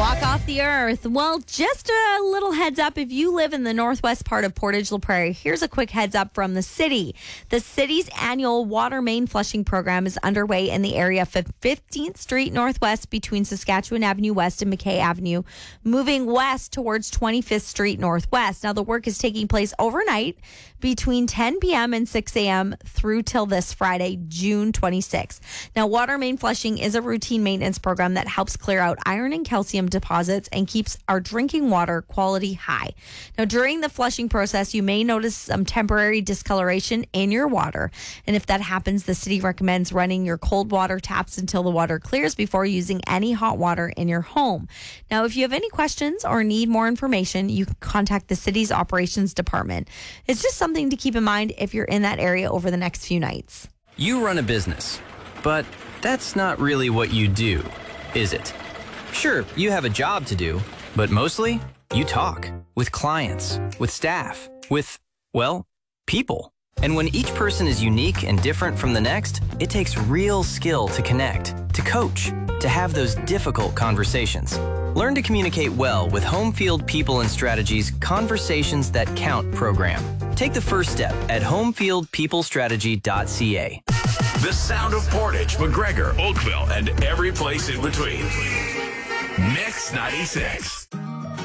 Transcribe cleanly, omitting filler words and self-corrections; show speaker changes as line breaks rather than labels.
Walk off the earth. Well, just a little heads up. If you live in the northwest part of Portage La Prairie, here's a quick heads up from the city. The city's annual water main flushing program is underway in the area of 15th Street Northwest between Saskatchewan Avenue West and McKay Avenue, moving west towards 25th Street Northwest. Now, the work is taking place overnight between 10 p.m. and 6 a.m. through till this Friday, June 26th. Now, water main flushing is a routine maintenance program that helps clear out iron and calcium deposits and keeps our drinking water quality high. Now, during the flushing process, you may notice some temporary discoloration in your water. And if that happens, the city recommends running your cold water taps until the water clears before using any hot water in your home. Now, if you have any questions or need more information, you can contact the city's operations department. It's just something to keep in mind if you're in that area over the next few nights.
You run a business, but that's not really what you do, is it? Sure, you have a job to do, but mostly you talk with clients, with staff, with, well, people. And when each person is unique and different from the next, it takes real skill to connect, to coach, to have those difficult conversations. Learn to communicate well with Homefield People and Strategies Conversations That Count program. Take the first step at homefieldpeoplestrategy.ca.
The sound of Portage, McGregor, Oakville, and every place in between. Mix 96.